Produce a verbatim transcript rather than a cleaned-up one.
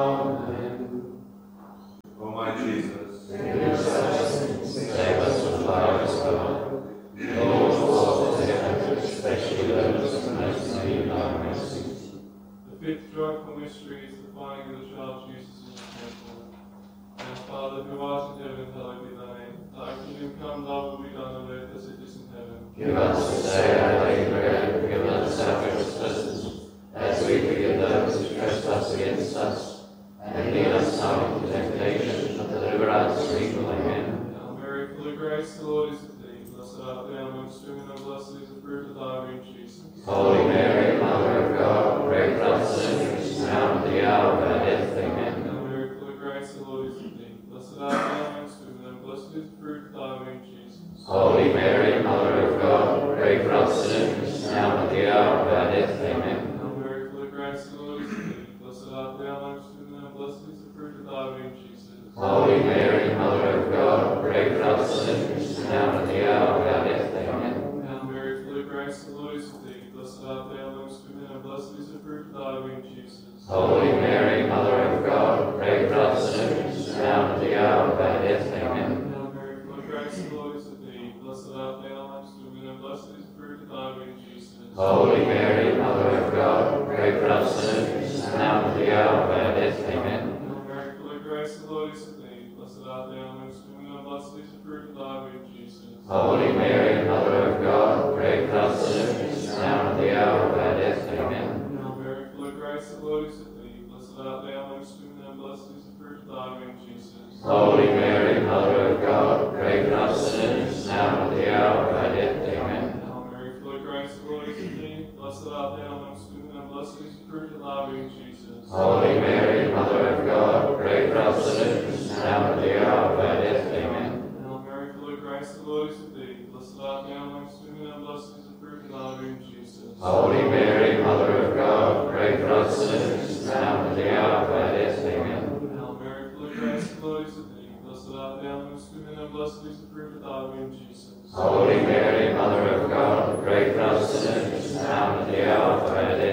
Amen. O my Jesus, Forgive us our sins, save us from the fire of God. Lord, all the sinners, especially those most in need of thy mercy. The fifth joyful mystery is the finding of the child Jesus in the temple. Our Father, who art in heaven, hallowed be thy name. Thy kingdom come, thy will be done on earth as it is in heaven. Give us this day our daily bread, and forgive us our trespasses, as we forgive those who trespass against us. And lead us not into temptation, but deliver us from evil. Amen. Hail Mary, full of grace, the Lord is with thee. Blessed art thou amongst women, and blessed is the fruit of thy womb, Jesus. Holy Mary, Mother of God, pray for us sinners, now and at the hour of our death. Amen. Hail Mary, full of grace, the Lord is with thee. Blessed art thou amongst women, and blessed is the fruit of thy womb, Jesus. Holy Mary, Mother of God, pray for us sinners, now and at the hour of our death. Amen. Hail Mary, full of grace, the Lord is with thee. Blessed art thou amongst women, and blessed is the fruit of thy womb, Jesus. Holy Mary, Mother of God, pray for us sinners, now and at the hour of our death. Amen. Hail Mary, full of grace, the Lord is with thee. Blessed art thou amongst women, and blessed is the fruit of thy womb, Jesus. Holy Mary, Mother of God, pray for us sinners, now and at the hour of our death. Amen. Hail Mary, full of grace, the Lord is with thee. Blessed art thou amongst women, and blessed is the fruit of thy womb, Jesus. Holy Mary, Mother of God, pray for us sinners, now and at the hour of our death. Amen. Hail Mary, full of grace, the Lord is with thee. Blessed art thou amongst women, and blessed is the fruit of thy womb, Jesus. Holy Mary, Mother of God, pray for us sinners, now and at the hour of our death. Amen. Hail Mary, full of grace, the Lord is with thee. Blessed art thou amongst women, and blessed is the fruit of thy womb, Jesus. Holy Mary, Mother of God, pray for us sinners, now and at the hour of our death. Amen. Hail Mary, full of grace, the Lord is with thee. Blessed art thou amongst women, and blessed is the fruit of thy womb, Jesus. Holy Mary, Mother of God, pray for us sinners, now and at the hour of our death. Amen. Hail Mary, full of grace, the Lord is with thee. Blessed art thou amongst women, and blessed is the fruit of thy womb, Jesus. Holy Mary, Mother of God, pray for us sinners, now and at the hour of our death. Amen. Hail Mary, full of grace, the Lord is with thee. Blessed art thou amongst women, and blessed is the fruit of thy womb, Jesus. Holy Mary, Mother of God, pray for us sinners, now and at the hour of our death.